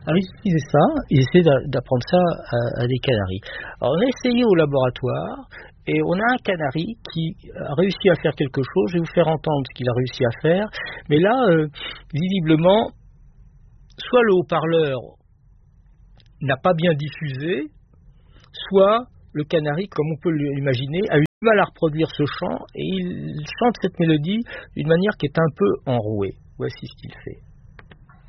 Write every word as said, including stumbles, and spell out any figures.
Alors ils utilisaient ça, ils essayaient d'a- d'apprendre ça à, à des canaris. Alors on a essayé au laboratoire et on a un canari qui a réussi à faire quelque chose. Je vais vous faire entendre ce qu'il a réussi à faire. Mais là, euh, visiblement, soit le haut-parleur n'a pas bien diffusé, soit le canari, comme on peut l'imaginer, a eu du mal à reproduire ce chant et il chante cette mélodie d'une manière qui est un peu enrouée. Voici ce qu'il fait.